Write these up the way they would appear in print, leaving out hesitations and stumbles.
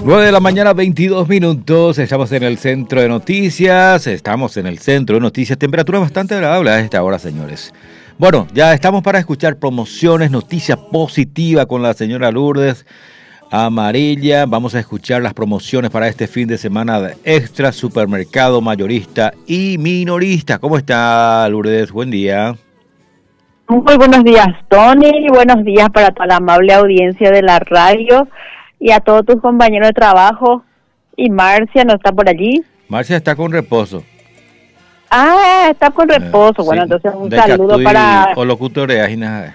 9 de la mañana, 22 minutos. Estamos en el centro de noticias. Temperatura bastante agradable a esta hora, señores. Bueno, ya estamos para escuchar promociones, noticias positivas con la señora Lourdes Amarilla. Vamos a escuchar las promociones para este fin de semana de Extra, supermercado mayorista y minorista. ¿Cómo está, Lourdes? Buen día. Muy buenos días, Tony. Buenos días para toda la amable audiencia de la radio y a todos tus compañeros de trabajo. Y Marcia, ¿no está por allí? Marcia está con reposo. Ah, está con reposo. Bueno, sí. Entonces un saludo para... O locutorea y nada.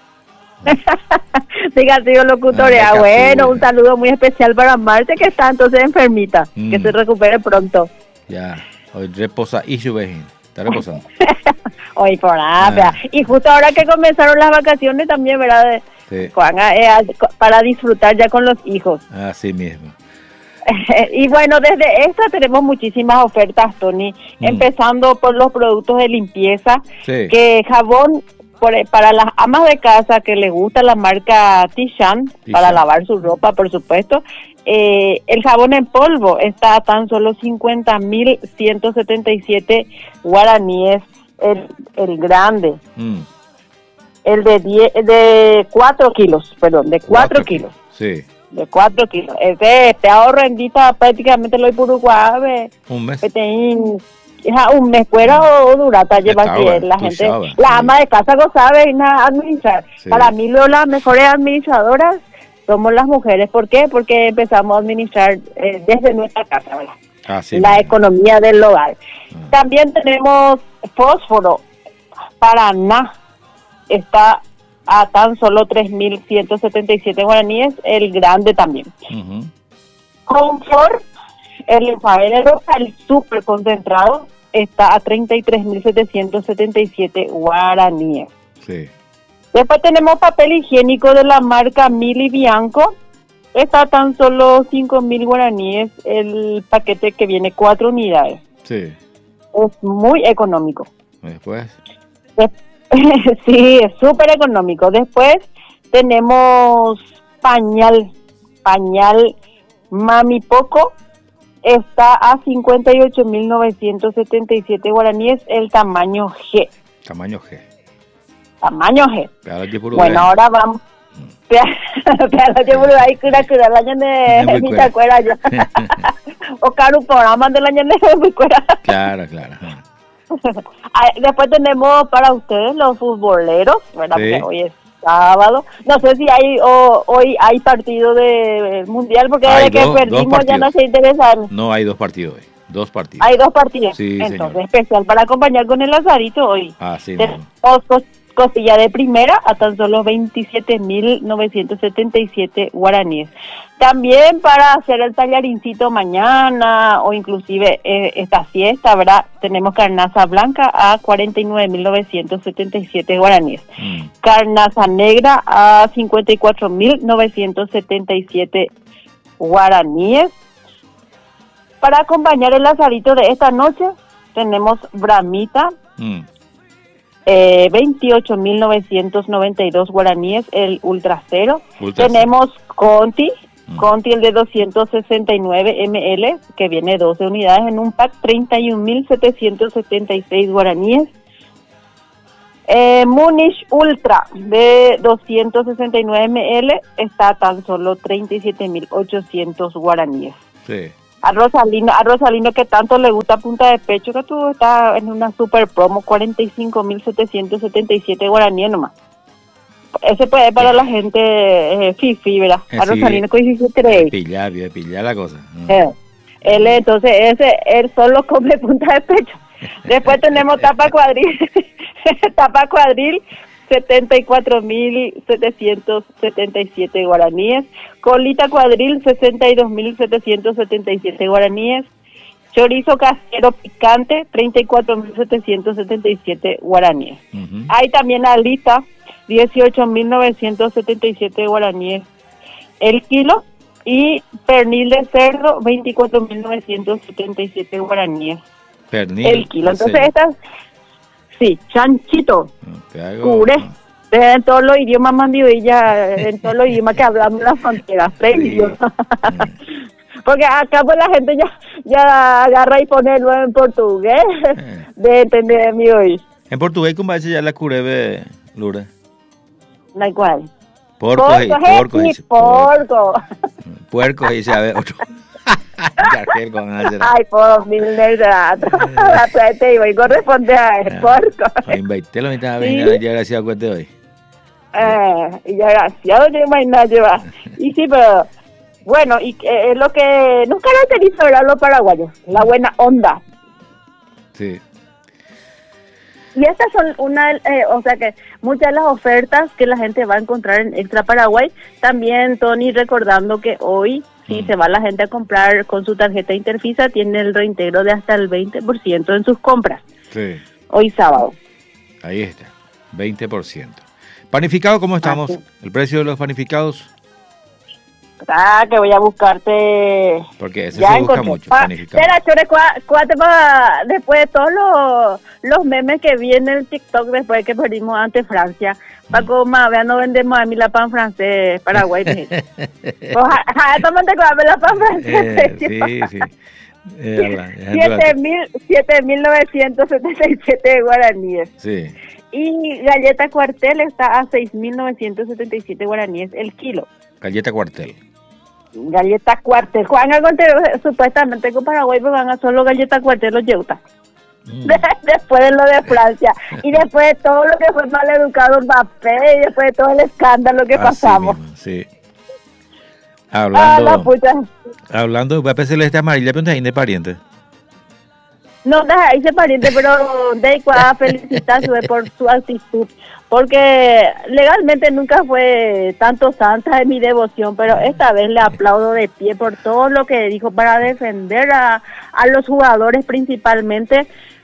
Diga, tío, locutorea. Bueno, un saludo muy especial para Marcia, que está entonces enfermita. Que se recupere pronto. Ya, hoy reposa y su vejez. Está reposando. Hoy por nada. Y justo ahora que comenzaron las vacaciones también, ¿verdad? Sí. Para disfrutar ya con los hijos. Así mismo. Y bueno, desde esta tenemos muchísimas ofertas, Tony. Empezando por los productos de limpieza. Sí. Que jabón para las amas de casa que les gusta la marca Tishan, para lavar su ropa, por supuesto. El jabón en polvo está a tan solo 50.177 guaraníes, el grande. El de 4 kilos, perdón, de 4 kilos. Sí. De 4 kilos. Te ahorro en dita prácticamente lo hay por Uruguay. Un mes. Un mes fuera o durata lleva que la gente, la ama de casa no sabe administrar. Sí. Para mí las mejores administradoras somos las mujeres. ¿Por qué? Porque empezamos a administrar desde nuestra casa, ¿verdad? La economía del hogar. También tenemos fósforo para está a tan solo 3.177 guaraníes, el grande también. Confort, el enjuague, el súper concentrado, está a 33.777 guaraníes. Sí. Después tenemos papel higiénico de la marca Mili Bianco, está a tan solo 5.000 guaraníes, el paquete que viene 4 unidades. Sí. Es muy económico. Después. Sí, es súper económico. Después tenemos pañal Mami Poco, está a 58.977 guaraníes, el tamaño G. Tamaño G. Bueno, ahora vamos. O caro programa del año de Claro. Después tenemos para ustedes los futboleros, ¿verdad? Sí. Porque hoy es sábado. No sé si hoy hay partido de mundial, porque desde que perdimos ya no se interesan. No, hay 2 partidos hoy. 2 partidos. Hay 2 partidos. Sí, entonces, señor. especial para acompañar con el asadito hoy. Sí, Costilla de primera a tan solo 27.977 guaraníes. También para hacer el tallarincito mañana o inclusive esta fiesta, ¿verdad? Tenemos carnaza blanca a 49.977 guaraníes. Carnaza negra a 54.977 guaraníes. Para acompañar el asadito de esta noche tenemos bramita. 28.992 guaraníes, el ultra cero. Tenemos Conti, el de 269 ml, que viene 12 unidades en un pack, 31.776 guaraníes. Munich Ultra, de 269 ml, está a tan solo 37.800 guaraníes. Sí. A Rosalino que tanto le gusta punta de pecho, que tú estás en una super promo, 45.777 guaraníes nomás. Ese puede para la gente fifi, ¿verdad? A Rosalino que dice pillar la cosa. Entonces él solo come punta de pecho. Después tenemos tapa cuadril, 74.777 guaraníes, colita cuadril 62.777 guaraníes, chorizo casero picante 34.777 guaraníes. Hay también alita 18.977 guaraníes el kilo y pernil de cerdo 24.977 guaraníes el kilo. Entonces estas sí, chanchito, cure, en todos los idiomas mandibilla, en todos los idiomas que hablamos en las fronteras, 3 idiomas. Porque acá pues la gente ya agarra y pone luego en portugués, de entender mi hoy. En portugués, ¿cómo dice ya la curebe, Lourdes? ¿La cual? Porco. Puerco, dice, a ver, otro. Ay, por mil negra. Te iba y corresponde a él, porco. Invité la mitad de ya gracias a hoy. Y ya gracias, lleva. Y sí, pero bueno, y lo que nos caracteriza ahora a los paraguayos, la buena onda. Sí. Y estas son o sea que muchas de las ofertas que la gente va a encontrar en Extra Paraguay. También, Tony, recordando que hoy, si se va la gente a comprar con su tarjeta Interfisa, tiene el reintegro de hasta el 20% en sus compras. Sí. Hoy sábado. Ahí está, 20%. ¿Panificado cómo estamos? Ah, sí. ¿El precio de los panificados? Que voy a buscarte. Porque ese ya se busca mucho, panificado. Espera, Chore, cuate después de todos los memes que vi en el TikTok después de que perdimos ante Francia. Paco, vea, no vendemos a mí la pan francés, Paraguay. Pues, tomate la pan francés. Sí. 7.977 guaraníes. Sí. Y galleta cuartel está a 6.977 guaraníes el kilo. Galleta cuartel. Juan supuestamente con Paraguay pues van a solo galleta cuartel los yeutas. Después de lo de Francia y después de todo lo que fue mal educado Mbappé y después de todo el escándalo que pasamos. Mismo, sí. Hablando de Mbappé Celeste Amarilla, pero de pariente. No, ahí se pariente, pero de igual felicitarse por su actitud, porque legalmente nunca fue tanto santa de mi devoción, pero esta vez le aplaudo de pie por todo lo que dijo para defender a los jugadores principalmente,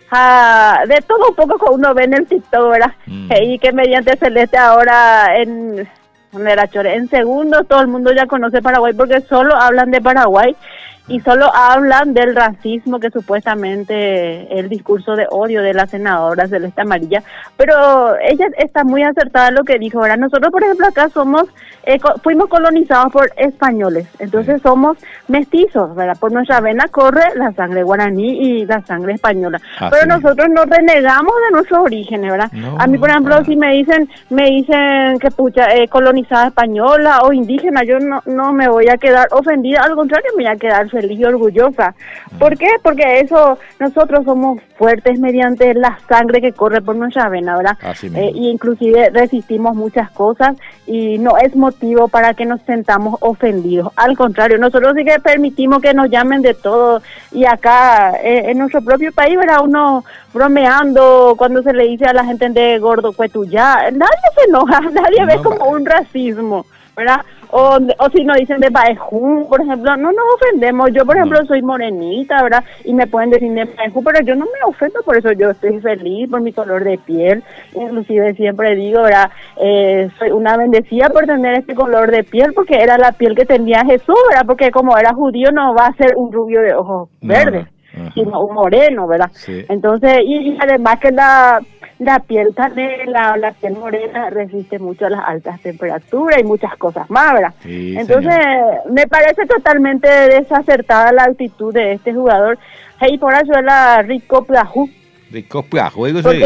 de todo un poco que uno ve en el TikTok, ¿verdad? Y que mediante Celeste ahora en segundo todo el mundo ya conoce Paraguay porque solo hablan de Paraguay. Y solo hablan del racismo que supuestamente el discurso de odio de la senadora Celeste Amarilla, pero ella está muy acertada en lo que dijo, ¿verdad? Nosotros, por ejemplo, acá fuimos colonizados por españoles, entonces somos mestizos, ¿verdad? Por nuestra vena corre la sangre guaraní y la sangre española, pero nosotros no renegamos de nuestros orígenes, ¿verdad? A mí, por ejemplo, si me dicen que colonizada española o indígena, yo no me voy a quedar ofendida, al contrario, me voy a quedar feliz y orgullosa. ¿Por qué? Porque nosotros somos fuertes mediante la sangre que corre por nuestra vena, ¿verdad? Y inclusive resistimos muchas cosas y no es motivo para que nos sentamos ofendidos. Al contrario, nosotros sí que permitimos que nos llamen de todo y acá en nuestro propio país, ¿verdad? Uno bromeando cuando se le dice a la gente de gordo cuetuyá, nadie se enoja, nadie ve como un racismo, ¿verdad? O si nos dicen de Baejú, por ejemplo, no nos ofendemos. Yo, por ejemplo, soy morenita, ¿verdad? Y me pueden decir de Baejú, pero yo no me ofendo, por eso yo estoy feliz por mi color de piel. Inclusive siempre digo, ¿verdad? Soy una bendecida por tener este color de piel, porque era la piel que tenía Jesús, ¿verdad? Porque como era judío no va a ser un rubio de ojos verdes, sino un moreno, ¿verdad? Sí. Entonces, y además que la piel canela o la piel morena resiste mucho a las altas temperaturas y muchas cosas más, ¿verdad? Sí, entonces, me parece totalmente desacertada la actitud de este jugador. Y por eso es la Rico Plajú. Rico Plajú,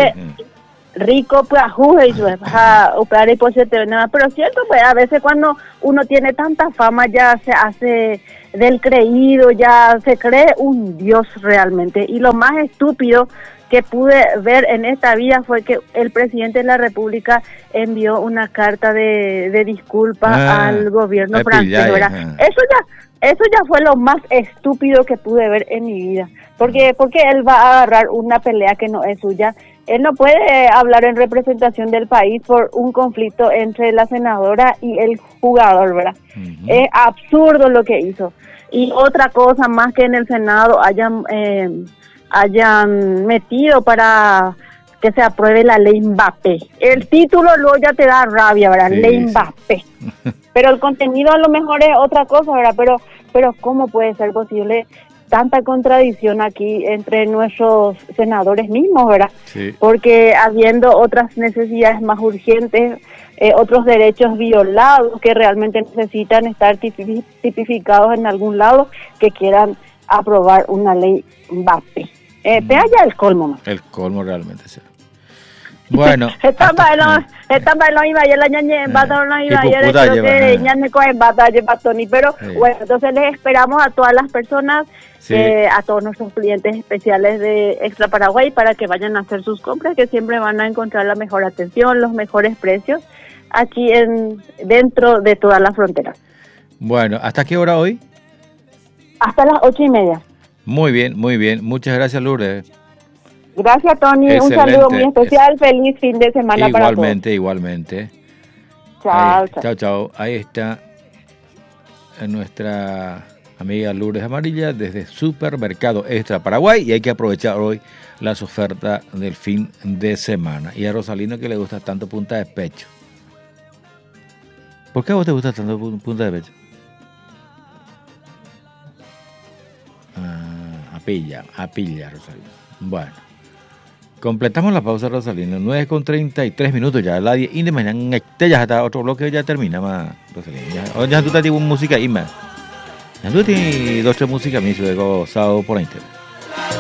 Rico Plajú, pero cierto, pues a veces cuando uno tiene tanta fama ya se hace del creído, ya se cree un dios realmente. Y lo más estúpido que pude ver en esta vida fue que el presidente de la República envió una carta de disculpa al gobierno francés, ¿verdad? Eso ya fue lo más estúpido que pude ver en mi vida, porque él va a agarrar una pelea que no es suya. Él no puede hablar en representación del país por un conflicto entre la senadora y el jugador, ¿verdad? Es absurdo lo que hizo. Y otra cosa más, que en el Senado hayan metido para que se apruebe la ley Mbappé. El título luego ya te da rabia, ¿verdad? Sí, ley Mbappé. Pero el contenido a lo mejor es otra cosa, ¿verdad? Pero ¿cómo puede ser posible tanta contradicción aquí entre nuestros senadores mismos, ¿verdad? Sí. Porque habiendo otras necesidades más urgentes, otros derechos violados que realmente necesitan estar tipificados en algún lado, que quieran aprobar una ley Mbappé. Te haya el colmo, más. El colmo realmente, sí. Bueno. Pero bueno, entonces les esperamos a todas las personas, a todos nuestros clientes especiales de Extra Paraguay, para que vayan a hacer sus compras, que siempre van a encontrar la mejor atención, los mejores precios aquí dentro de todas las fronteras. Bueno, ¿hasta qué hora hoy? Hasta las 8:30. Muy bien, muy bien. Muchas gracias, Lourdes. Gracias, Tony. Excelente. Un saludo muy especial. Feliz fin de semana para todos. Igualmente. Chao, chao. Ahí está nuestra amiga Lourdes Amarilla desde Supermercado Extra Paraguay, y hay que aprovechar hoy las ofertas del fin de semana. Y a Rosalino, que le gusta tanto punta de pecho. ¿Por qué a vos te gusta tanto punta de pecho? A pilla, Rosalino. Bueno, completamos la pausa, Rosalino. 9:33 ya. La 10 de mañana. Ya está otro bloque, ya termina más, Rosalino. Ya tú te tienes música y más. Ya tú tienes 2 o 3 músicas, me hizo de gozado por internet.